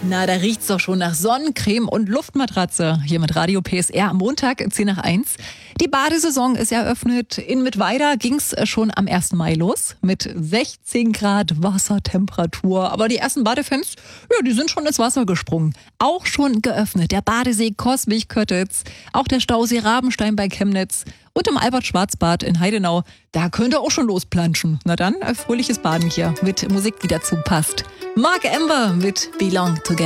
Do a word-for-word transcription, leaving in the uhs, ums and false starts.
Na, da riecht's doch schon nach Sonnencreme und Luftmatratze. Hier mit Radio P S R am Montag, zehn nach eins. Die Badesaison ist eröffnet. In Mittweida ging's schon am ersten Mai los mit sechzehn Grad Wassertemperatur. Aber die ersten Badefans, ja, die sind schon ins Wasser gesprungen. Auch schon geöffnet der Badesee Coswig-Köttitz, auch der Stausee Rabenstein bei Chemnitz und im Albert-Schwarz-Bad in Heidenau. Da könnt ihr auch schon losplanschen. Na dann, fröhliches Baden hier mit Musik, die dazu passt. Mark Amber mit Belong Together.